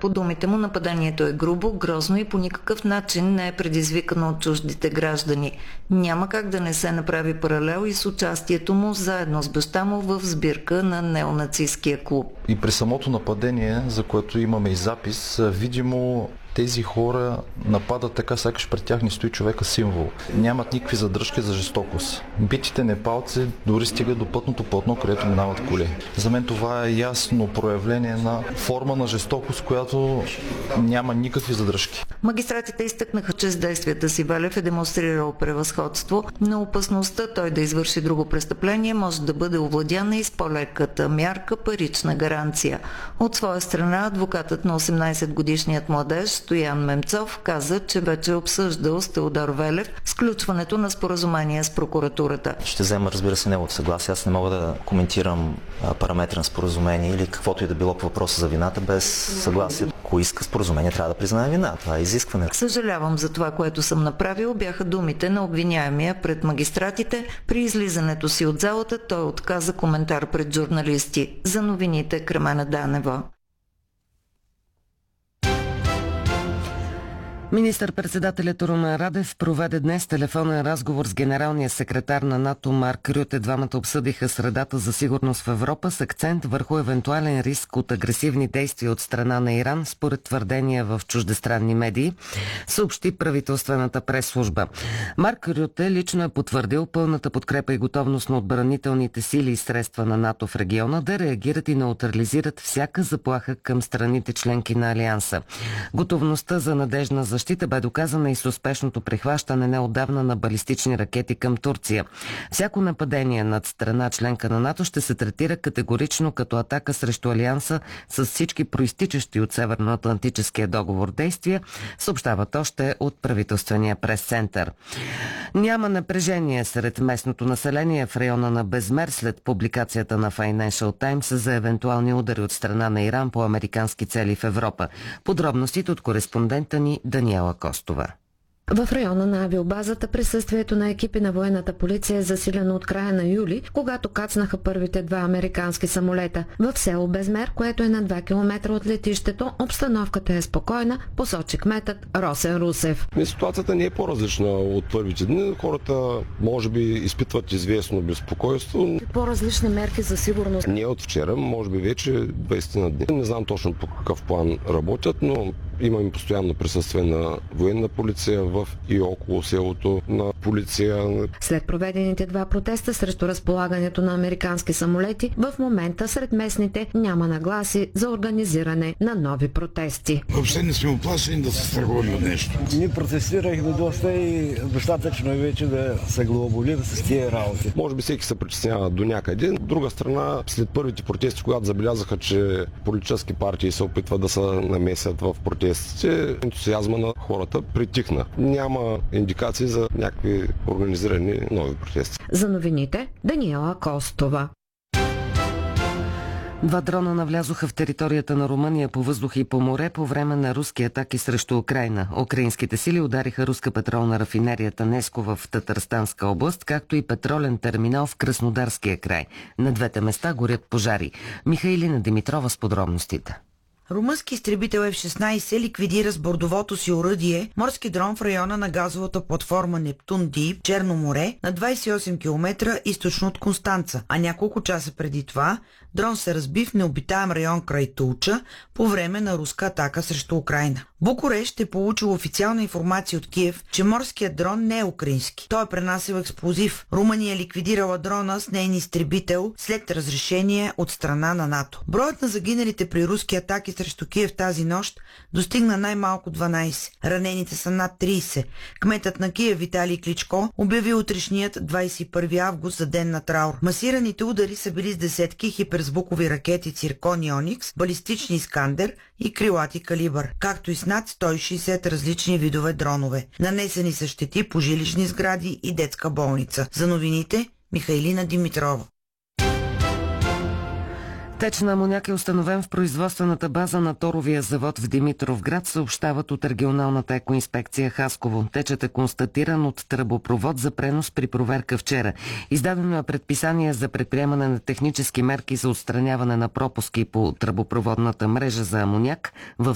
По думите му, нападението е грубо, грозно и по никакъв начин не е предизвикано от чуждите граждани. Няма как да не се направи паралел и с участието му заедно с баща му в сбирка на неонацистския клуб. И при самото нападение, за което имаме и запис, видимо тези хора нападат така, сякаш пред тях не стои човека символ. Нямат никакви задръжки за жестокост. Битите непалци дори стигат до пътното платно, където минават коли. За мен това е ясно проявление на форма на жестокост, която няма никакви задръжки. Магистратите изтъкнаха, че с действията си Велев е демонстрирал превъзходство, но опасността той да извърши друго престъпление може да бъде овладяна и с по-леката мярка парична гаранция. От своя страна, адвокатът на 18-годишният младеж Стоян Мемцов каза, че вече е обсъждал с Теодор Велев сключването на споразумение с прокуратурата. Ще взема, разбира се, неговото съгласие. Аз не мога да коментирам параметри на споразумение или каквото и да било по въпроса за вината без съгласие. Ако иска споразумение, трябва да признае вина. Това е изискване. Съжалявам за това, което съм направил, бяха думите на обвиняемия пред магистратите. При излизането си от залата той отказа коментар пред журналисти. За новините Кремена Данева. Министър-председателят Румен Радев проведе днес телефонен разговор с генералния секретар на НАТО Марк Рюте. Двамата обсъдиха средата за сигурност в Европа с акцент върху евентуален риск от агресивни действия от страна на Иран, според твърдения в чуждестранни медии, съобщи правителствената пресслужба. Марк Рюте лично е потвърдил пълната подкрепа и готовност на отбранителните сили и средства на НАТО в региона да реагират и неутрализират всяка заплаха към страните членки на Алианса. Готовността за надежна защита бе доказана и с успешното прихващане неотдавна на балистични ракети към Турция. Всяко нападение над страна членка на НАТО ще се третира категорично като атака срещу Алианса с всички проистичащи от Северноатлантическия договор действия, съобщават още от правителствения прес-център. Няма напрежение сред местното население в района на Безмер след публикацията на Financial Times за евентуални удари от страна на Иран по американски цели в Европа. Подробностите от кореспондента ни Даниела Костова. В района на авиобазата присъствието на екипи на военната полиция е засилено от края на юли, когато кацнаха първите два американски самолета. В село Безмер, което е на 2 км от летището, обстановката е спокойна, посочи кметът Росен Русев. Ситуацията не е по-различна от първите дни. Хората може би изпитват известно безпокойство. По-различни мерки за сигурност. Не от вчера, може би вече 20 на дни. Не знам точно по какъв план работят, но имаме постоянно присъствие на военна полиция в и около селото, на полиция. След проведените два протеста срещу разполагането на американски самолети, в момента сред местните няма нагласи за организиране на нови протести. Въобще не сме оплашени да се страхуваме от нещо. Ние протестирахме доста и достатъчно е вече да се глоболим с тия работи. Може би всеки се притеснява до някъде. От друга страна, след първите протести, когато забелязаха, че политически партии се опитват да се намесят в протестите, ентусиазма на хората притихна. Няма индикации за някакви организирани нови протести. За новините Даниела Костова. Два дрона навлязоха в територията на Румъния по въздух и по море по време на руски атаки срещу Украйна. Украинските сили удариха руска петролна рафинерия Танеско в Татарстанска област, както и петролен терминал в Краснодарския край. На двете места горят пожари. Михаилина Димитрова с подробностите. Румънски изтребител F-16 ликвидира с бордовото си оръдие морски дрон в района на газовата платформа Нептун Дип, Черно море, на 28 км източно от Констанца, а няколко часа преди това дрон се разби в необитаем район край Тулча по време на руска атака срещу Украйна. Букурещ е получил официална информация от Киев, че морският дрон не е украински. Той е пренасил експлозив. Румъния е ликвидирала дрона с нейн изтребител след разрешение от страна на НАТО. Броят на загиналите при руски атаки срещу Киев тази нощ достигна най-малко 12. Ранените са над 30. Кметът на Киев Виталий Кличко обяви утрешният 21 август за ден на траур. Масираните удари са били с десетки хиперзвукови ракети Циркон и Оникс, балистични Искандер и крилати Калибър, както и с над 160 различни видове дронове. Нанесени са щети по жилищни сгради и детска болница. За новините Михаилина Димитрова. Теч на амоняк е установен в производствената база на торовия завод в Димитровград, съобщават от регионалната екоинспекция Хасково. Течът е констатиран от тръбопровод за пренос при проверка вчера. Издадено е предписание за предприемане на технически мерки за отстраняване на пропуски по тръбопроводната мрежа за амоняк в